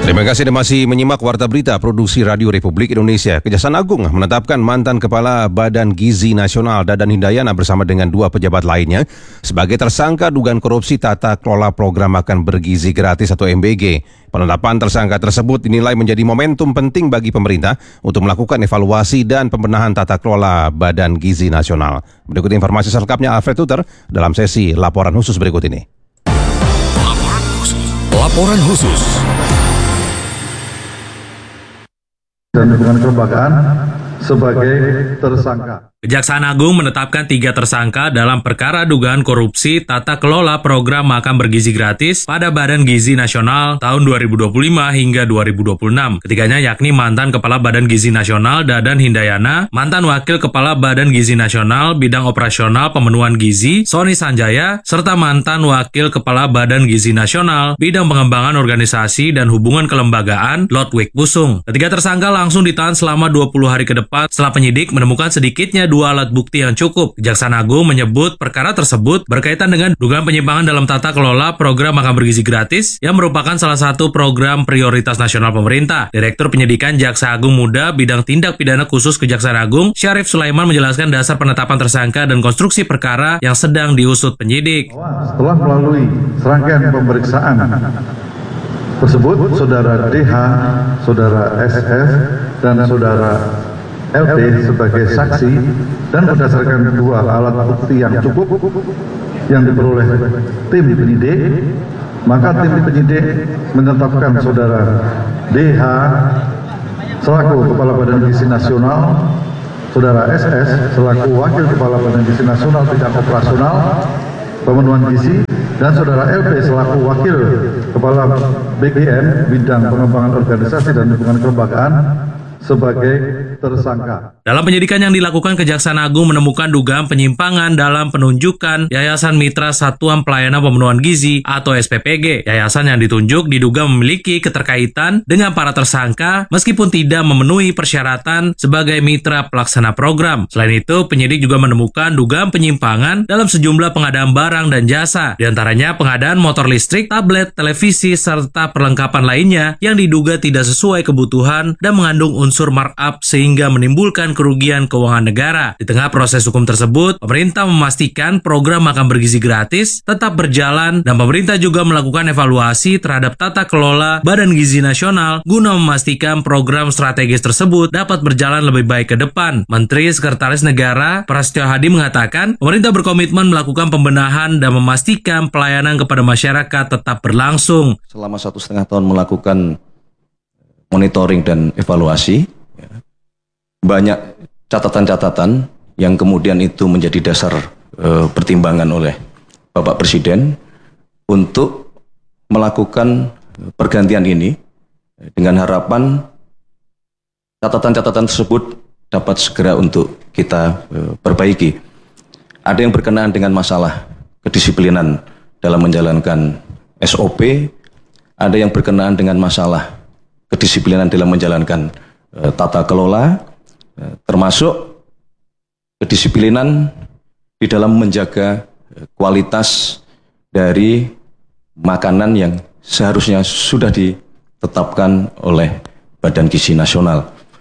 Terima kasih Anda masih menyimak Warta Berita Produksi Radio Republik Indonesia. Kejaksaan Agung menetapkan mantan Kepala Badan Gizi Nasional Dadan Hindayana bersama dengan dua pejabat lainnya sebagai tersangka dugaan korupsi tata kelola program makan bergizi gratis atau MBG. Penetapan tersangka tersebut dinilai menjadi momentum penting bagi pemerintah untuk melakukan evaluasi dan pembenahan tata kelola Badan Gizi Nasional. Berikut informasi selengkapnya Alfred Tuter dalam sesi laporan khusus berikut ini. Laporan khusus. Dan dugaan kelembagaan sebagai tersangka. Kejaksaan Agung menetapkan 3 tersangka dalam perkara dugaan korupsi tata kelola program makan bergizi gratis pada Badan Gizi Nasional tahun 2025 hingga 2026. Ketiganya yakni mantan Kepala Badan Gizi Nasional Dadan Hindayana, mantan Wakil Kepala Badan Gizi Nasional Bidang Operasional Pemenuhan Gizi Sony Sanjaya, serta mantan Wakil Kepala Badan Gizi Nasional Bidang Pengembangan Organisasi dan Hubungan Kelembagaan Lodwig Pusung. Ketiga tersangka langsung ditahan selama 20 hari ke depan setelah penyidik menemukan sedikitnya 2 alat bukti yang cukup. Kejaksaan Agung menyebut perkara tersebut berkaitan dengan dugaan penyimpangan dalam tata kelola program makan bergizi gratis yang merupakan salah satu program prioritas nasional pemerintah. Direktur Penyidikan Jaksa Agung Muda Bidang Tindak Pidana Khusus Kejaksaan Agung, Syarif Sulaiman menjelaskan dasar penetapan tersangka dan konstruksi perkara yang sedang diusut penyidik. Setelah melalui serangkaian pemeriksaan tersebut, Saudara DH, Saudara SS, dan Saudara LP sebagai saksi dan berdasarkan 2 alat bukti yang cukup yang diperoleh tim penyidik, maka tim penyidik menetapkan Saudara DH selaku Kepala Badan Gizi Nasional, Saudara SS selaku Wakil Kepala Badan Gizi Nasional Bidang Operasional Pemenuhan Gizi, dan Saudara LP selaku Wakil Kepala BGN Bidang Pengembangan Organisasi dan Hubungan Kelembagaan sebagai tersangka. Dalam penyidikan yang dilakukan, Kejaksaan Agung menemukan dugaan penyimpangan dalam penunjukan Yayasan Mitra Satuan Pelayanan Pemenuhan Gizi atau SPPG. Yayasan yang ditunjuk diduga memiliki keterkaitan dengan para tersangka meskipun tidak memenuhi persyaratan sebagai mitra pelaksana program. Selain itu, penyidik juga menemukan dugaan penyimpangan dalam sejumlah pengadaan barang dan jasa, di antaranya pengadaan motor listrik, tablet, televisi, serta perlengkapan lainnya yang diduga tidak sesuai kebutuhan dan mengandung unsur markup sehingga menimbulkan kerugian keuangan negara. Di tengah proses hukum tersebut, pemerintah memastikan program makan bergizi gratis tetap berjalan dan pemerintah juga melakukan evaluasi terhadap tata kelola Badan Gizi Nasional guna memastikan program strategis tersebut dapat berjalan lebih baik ke depan. Menteri Sekretaris Negara Prasetyo Hadi mengatakan, pemerintah berkomitmen melakukan pembenahan dan memastikan pelayanan kepada masyarakat tetap berlangsung. Selama 1,5 tahun melakukan monitoring dan evaluasi, banyak catatan-catatan yang kemudian itu menjadi dasar pertimbangan oleh Bapak Presiden untuk melakukan pergantian ini dengan harapan catatan-catatan tersebut dapat segera untuk kita perbaiki. Ada yang berkenaan dengan masalah kedisiplinan dalam menjalankan SOP, ada yang berkenaan dengan masalah kedisiplinan dalam menjalankan tata kelola, termasuk kedisiplinan di dalam menjaga kualitas dari makanan yang seharusnya sudah ditetapkan oleh Badan Gizi Nasional.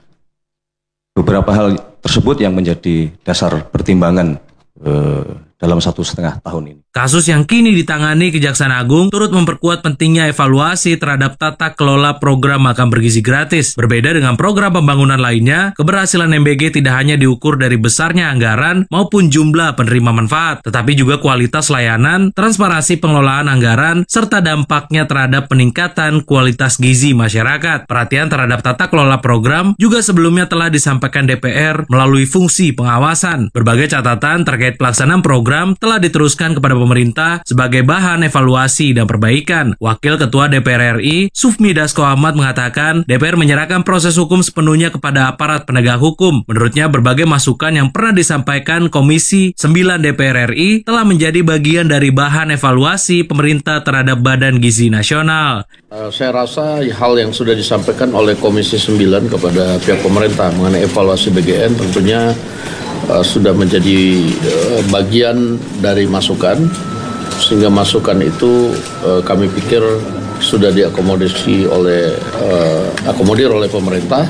Beberapa hal tersebut yang menjadi dasar pertimbangan dalam 1,5 tahun ini. Kasus yang kini ditangani Kejaksaan Agung turut memperkuat pentingnya evaluasi terhadap tata kelola program makan bergizi gratis. Berbeda dengan program pembangunan lainnya, keberhasilan MBG tidak hanya diukur dari besarnya anggaran maupun jumlah penerima manfaat, tetapi juga kualitas layanan, transparansi pengelolaan anggaran, serta dampaknya terhadap peningkatan kualitas gizi masyarakat. Perhatian terhadap tata kelola program juga sebelumnya telah disampaikan DPR melalui fungsi pengawasan. Berbagai catatan terkait pelaksanaan program telah diteruskan kepada pemerintah sebagai bahan evaluasi dan perbaikan. Wakil Ketua DPR RI, Sufmi Dasko Ahmad mengatakan, DPR menyerahkan proses hukum sepenuhnya kepada aparat penegak hukum. Menurutnya, berbagai masukan yang pernah disampaikan Komisi 9 DPR RI telah menjadi bagian dari bahan evaluasi pemerintah terhadap Badan Gizi Nasional. Saya rasa hal yang sudah disampaikan oleh Komisi 9 kepada pihak pemerintah mengenai evaluasi BGN tentunya sudah menjadi bagian dari masukan, sehingga masukan itu kami pikir sudah akomodir oleh pemerintah,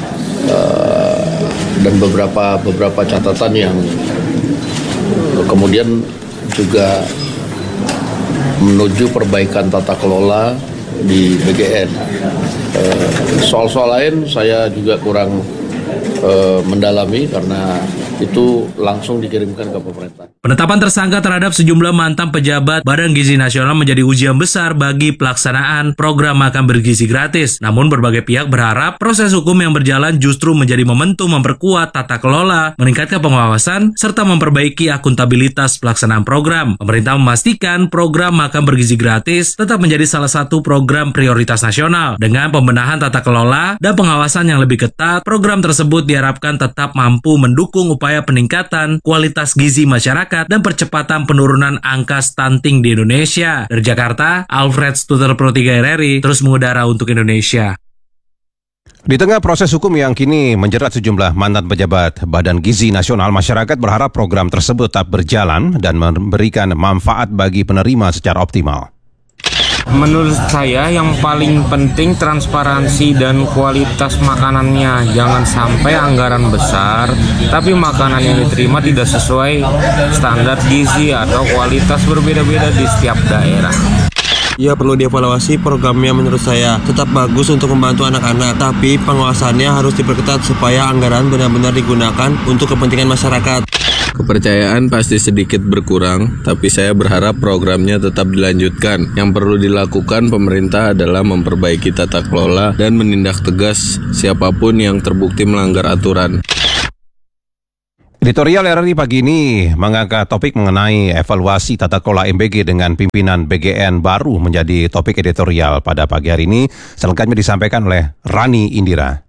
dan beberapa catatan yang kemudian juga menuju perbaikan tata kelola di BGN. Soal-soal lain saya juga kurang mendalami karena itu langsung dikirimkan ke pemerintah. Penetapan tersangka terhadap sejumlah mantan pejabat Badan Gizi Nasional menjadi ujian besar bagi pelaksanaan program makan bergizi gratis. Namun berbagai pihak berharap proses hukum yang berjalan justru menjadi momentum memperkuat tata kelola, meningkatkan pengawasan, serta memperbaiki akuntabilitas pelaksanaan program. Pemerintah memastikan program makan bergizi gratis tetap menjadi salah satu program prioritas nasional. Dengan pembenahan tata kelola dan pengawasan yang lebih ketat, program tersebut diharapkan tetap mampu mendukung upaya peningkatan kualitas gizi masyarakat dan percepatan penurunan angka stunting di Indonesia. Dari Jakarta, Alfred Stuter Pro 3 RRI terus mengudara untuk Indonesia. Di tengah proses hukum yang kini menjerat sejumlah mantan pejabat Badan Gizi Nasional, masyarakat berharap program tersebut tetap berjalan dan memberikan manfaat bagi penerima secara optimal. Menurut saya yang paling penting transparansi dan kualitas makanannya. Jangan sampai anggaran besar tapi makanan yang diterima tidak sesuai standar gizi atau kualitas berbeda-beda di setiap daerah. Ya, perlu dievaluasi programnya. Menurut saya tetap bagus untuk membantu anak-anak, tapi pengawasannya harus diperketat supaya anggaran benar-benar digunakan untuk kepentingan masyarakat. Kepercayaan pasti sedikit berkurang, tapi saya berharap programnya tetap dilanjutkan. Yang perlu dilakukan pemerintah adalah memperbaiki tata kelola dan menindak tegas siapapun yang terbukti melanggar aturan. Editorial RRI pagi ini mengangkat topik mengenai evaluasi tata kelola MBG dengan pimpinan BGN baru menjadi topik editorial pada pagi hari ini. Selengkapnya disampaikan oleh Rani Indira.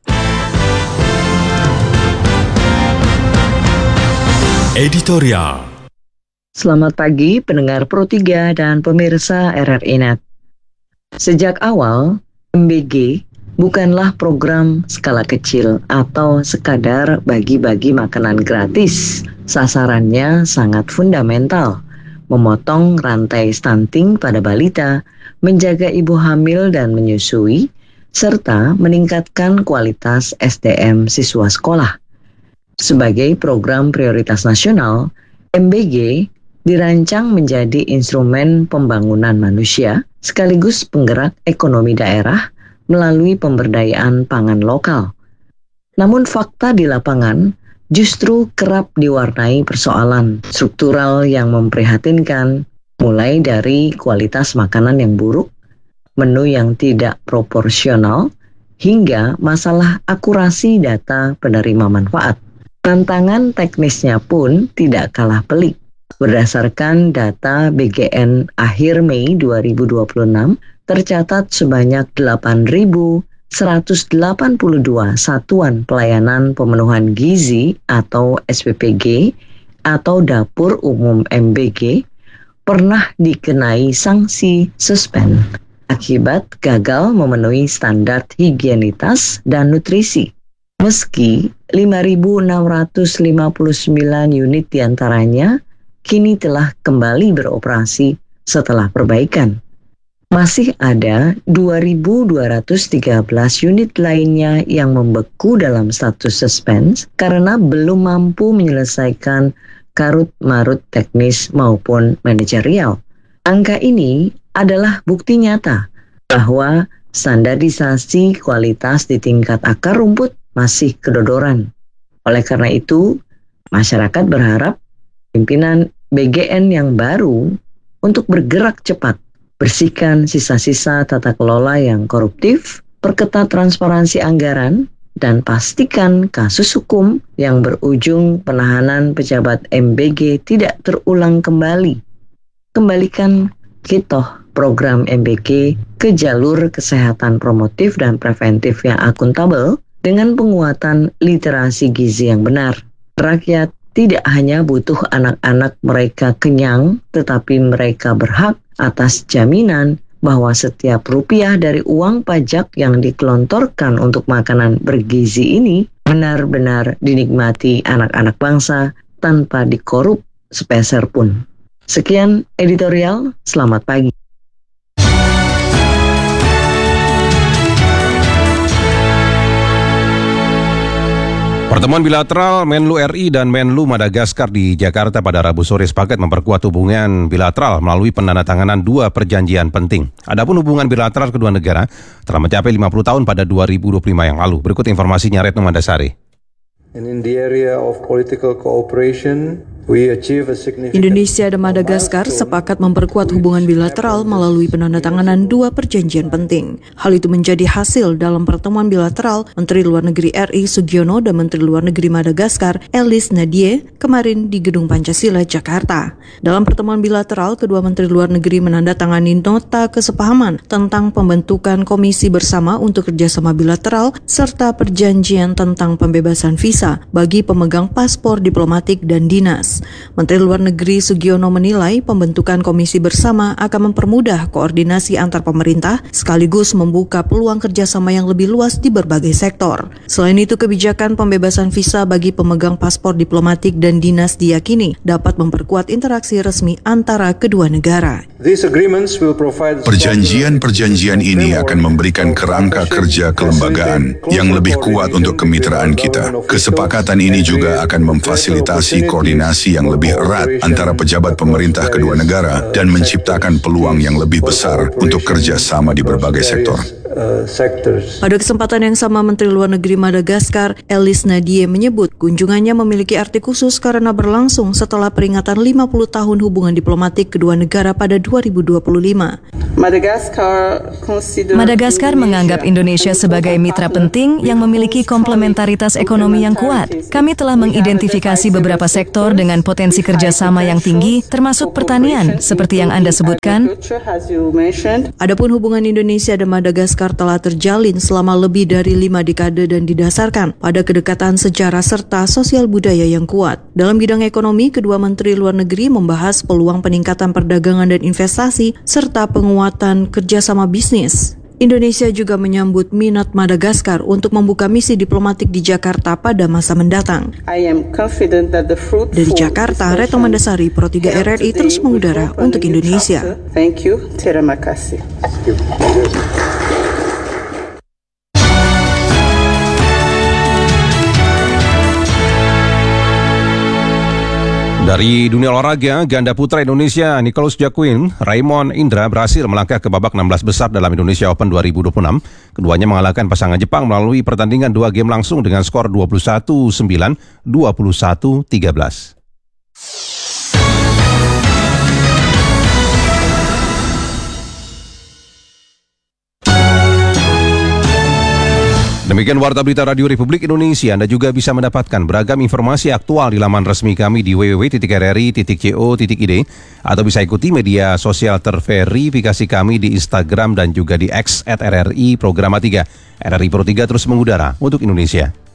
Editorial. Selamat pagi pendengar Pro 3 dan pemirsa RRI Net. Sejak awal, MBG bukanlah program skala kecil atau sekadar bagi-bagi makanan gratis. Sasarannya sangat fundamental, memotong rantai stunting pada balita, menjaga ibu hamil dan menyusui, serta meningkatkan kualitas SDM siswa sekolah. Sebagai program prioritas nasional, MBG dirancang menjadi instrumen pembangunan manusia sekaligus penggerak ekonomi daerah melalui pemberdayaan pangan lokal. Namun fakta di lapangan justru kerap diwarnai persoalan struktural yang memprihatinkan, mulai dari kualitas makanan yang buruk, menu yang tidak proporsional, hingga masalah akurasi data penerima manfaat. Tantangan teknisnya pun tidak kalah pelik. Berdasarkan data BGN akhir Mei 2026, tercatat sebanyak 8.182 satuan pelayanan pemenuhan gizi atau SPPG atau dapur umum MBG pernah dikenai sanksi suspend akibat gagal memenuhi standar higienitas dan nutrisi. Meski 5.659 unit diantaranya kini telah kembali beroperasi setelah perbaikan, masih ada 2.213 unit lainnya yang membeku dalam status suspense karena belum mampu menyelesaikan karut-marut teknis maupun manajerial. Angka ini adalah bukti nyata bahwa standarisasi kualitas di tingkat akar rumput masih kedodoran. Oleh karena itu, masyarakat berharap pimpinan BGN yang baru untuk bergerak cepat, bersihkan sisa-sisa tata kelola yang koruptif, perketat transparansi anggaran, dan pastikan kasus hukum yang berujung penahanan pejabat MBG tidak terulang kembali. Kembalikan kitoh program MBG ke jalur kesehatan promotif dan preventif yang akuntabel dengan penguatan literasi gizi yang benar. Rakyat tidak hanya butuh anak-anak mereka kenyang, tetapi mereka berhak atas jaminan bahwa setiap rupiah dari uang pajak yang dikelontorkan untuk makanan bergizi ini benar-benar dinikmati anak-anak bangsa tanpa dikorup sepeser pun. Sekian editorial, selamat pagi. Pertemuan bilateral Menlu RI dan Menlu Madagaskar di Jakarta pada Rabu sore sepakat memperkuat hubungan bilateral melalui penandatanganan dua perjanjian penting. Adapun hubungan bilateral kedua negara telah mencapai 50 tahun pada 2025 yang lalu. Berikut informasinya Retno Mandasari. And in the area of political cooperation, we achieve a significant... Indonesia dan Madagaskar sepakat memperkuat hubungan bilateral melalui penandatanganan dua perjanjian penting. Hal itu menjadi hasil dalam pertemuan bilateral Menteri Luar Negeri RI Sugiono dan Menteri Luar Negeri Madagaskar Ellis Nadie kemarin di Gedung Pancasila, Jakarta. Dalam pertemuan bilateral, kedua Menteri Luar Negeri menandatangani nota kesepahaman tentang pembentukan komisi bersama untuk kerjasama bilateral serta perjanjian tentang pembebasan visa bagi pemegang paspor diplomatik dan dinas. Menteri Luar Negeri Sugiono menilai pembentukan komisi bersama akan mempermudah koordinasi antar pemerintah sekaligus membuka peluang kerjasama yang lebih luas di berbagai sektor. Selain itu, kebijakan pembebasan visa bagi pemegang paspor diplomatik dan dinas diyakini dapat memperkuat interaksi resmi antara kedua negara. Perjanjian-perjanjian ini akan memberikan kerangka kerja kelembagaan yang lebih kuat untuk kemitraan kita. Kesepakatan ini juga akan memfasilitasi koordinasi yang lebih erat antara pejabat pemerintah kedua negara dan menciptakan peluang yang lebih besar untuk kerjasama di berbagai sektor. Pada kesempatan yang sama, Menteri Luar Negeri Madagaskar Ellis Nadie menyebut kunjungannya memiliki arti khusus karena berlangsung setelah peringatan 50 tahun hubungan diplomatik kedua negara pada 2025. Madagaskar menganggap Indonesia sebagai mitra penting yang memiliki komplementaritas ekonomi yang kuat. Kami telah mengidentifikasi beberapa sektor dengan potensi kerjasama yang tinggi, termasuk pertanian, seperti yang Anda sebutkan. Adapun hubungan Indonesia dan Madagaskar telah terjalin selama lebih dari 5 dekade dan didasarkan pada kedekatan sejarah serta sosial budaya yang kuat. Dalam bidang ekonomi, kedua Menteri Luar Negeri membahas peluang peningkatan perdagangan dan investasi serta penguatan kerjasama bisnis. Indonesia juga menyambut minat Madagaskar untuk membuka misi diplomatik di Jakarta pada masa mendatang. Dari Jakarta, Retno Mandasari, Pro 3 RRI terus mengudara untuk Indonesia. Thank you. Terima kasih. Dari dunia olahraga, ganda putra Indonesia Nicholas Jacquin, Raymond Indra berhasil melangkah ke babak 16 besar dalam Indonesia Open 2026. Keduanya mengalahkan pasangan Jepang melalui pertandingan 2 game langsung dengan skor 21-9, 21-13. Demikian Warta Berita Radio Republik Indonesia. Anda juga bisa mendapatkan beragam informasi aktual di laman resmi kami di www.rri.co.id atau bisa ikuti media sosial terverifikasi kami di Instagram dan juga di X @RRI Programa 3. RRI Pro 3 terus mengudara untuk Indonesia.